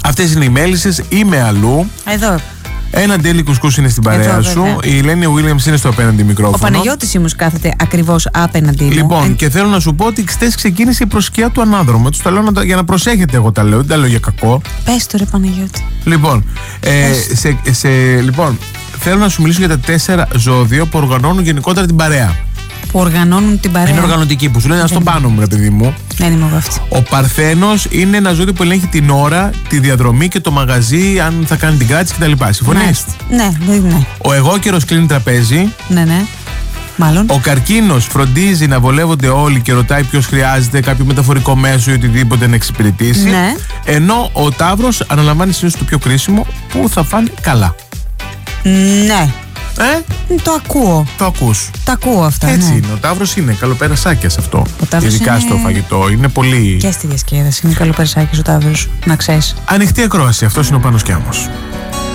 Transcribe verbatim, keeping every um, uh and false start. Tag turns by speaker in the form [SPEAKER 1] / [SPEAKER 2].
[SPEAKER 1] Αυτές είναι οι μέλισσες. Είμαι αλλού.
[SPEAKER 2] Εδώ.
[SPEAKER 1] Ένα ντέλι κουσκούς είναι στην παρέα
[SPEAKER 2] Εδώ,
[SPEAKER 1] σου.
[SPEAKER 2] βέβαια.
[SPEAKER 1] Η Ελένη Williams είναι στο απέναντι μικρόφωνο.
[SPEAKER 2] Ο Παναγιώτης όμως κάθεται ακριβώς απέναντί μου.
[SPEAKER 1] Λοιπόν,
[SPEAKER 2] ε...
[SPEAKER 1] και θέλω να σου πω ότι χτες ξεκίνησε η προσκιά του ανάδρομου. Τους τα λέω να τα, για να προσέχετε, εγώ τα λέω. Δεν τα λέω για κακό.
[SPEAKER 2] Πες το ρε Παναγιώτη.
[SPEAKER 1] Λοιπόν, ε, σε, σε, λοιπόν, θέλω να σου μιλήσω για τα τέσσερα ζώδια που οργανώνουν γενικότερα την παρέα.
[SPEAKER 2] Που οργανώνουν την παρέα.
[SPEAKER 1] Είναι οργανωτικοί που σου λένε, ας το πάνω μου, ρε παιδί μου.
[SPEAKER 2] Δεν είμαι εγώ αυτή.
[SPEAKER 1] Ο Παρθένος είναι ένα ζώδιο που ελέγχει την ώρα, τη διαδρομή και το μαγαζί, αν θα κάνει την κράτηση κτλ. Συμφωνείς?
[SPEAKER 2] Ναι, ναι, ναι.
[SPEAKER 1] Ο εγώκερος κλείνει τραπέζι.
[SPEAKER 2] Ναι, ναι. Μάλλον.
[SPEAKER 1] Ο Καρκίνος φροντίζει να βολεύονται όλοι και ρωτάει ποιος χρειάζεται κάποιο μεταφορικό μέσο ή οτιδήποτε να εξυπηρετήσει.
[SPEAKER 2] Ναι.
[SPEAKER 1] Ενώ ο Ταύρος αναλαμβάνει συνήθως το πιο κρίσιμο, που θα φάνε καλά.
[SPEAKER 2] Ναι.
[SPEAKER 1] Ε?
[SPEAKER 2] Το ακούω.
[SPEAKER 1] Το ακούς.
[SPEAKER 2] Τα ακούω αυτά.
[SPEAKER 1] Έτσι
[SPEAKER 2] ναι.
[SPEAKER 1] είναι. Ο Ταύρος είναι καλοπερασάκια σε αυτό.
[SPEAKER 2] Ο Ταύρος
[SPEAKER 1] ειδικά
[SPEAKER 2] είναι...
[SPEAKER 1] στο φαγητό. Είναι πολύ.
[SPEAKER 2] Και στη διασκέδαση. Είναι καλοπερσάκης ο Ταύρος. Να ξέρεις.
[SPEAKER 1] Ανοιχτή ακρόαση. Αυτός είναι ο Πάνος Κιάμος.